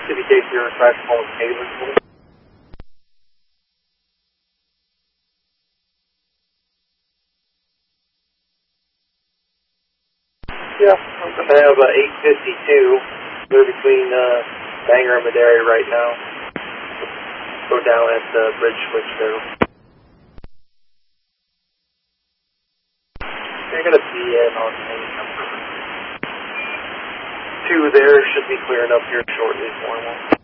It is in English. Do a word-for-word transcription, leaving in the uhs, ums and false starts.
City K zero five calling Taylor. Yeah, I have uh, eight fifty-two. They're between uh, Bangor and Madera right now. Go down at the bridge switch there. You're going to be in on main number two there. Should be clearing up here shortly for one.